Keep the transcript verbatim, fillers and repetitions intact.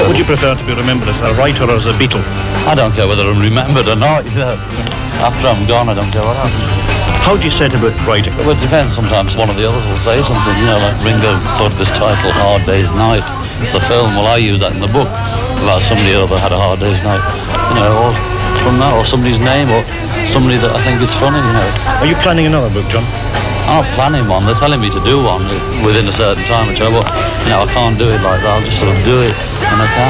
Would you prefer to be remembered as a writer or as a Beatle? I don't care whether I'm remembered or not, you know. After I'm gone, I don't care what happens. How do you set about writing? Well, it depends. Sometimes one of the others will say something, you know, like Ringo thought this title, Hard Day's Night, the film. Well, I use that in the book about somebody or other had a hard day's night, you know, or from that, or somebody's name, or somebody that I think is funny, you know. Are you planning another book, John? I'm not planning one. They're telling me to do one within a certain time, which I, well, you know, I can't do it like that. I'll just sort of do it when I can.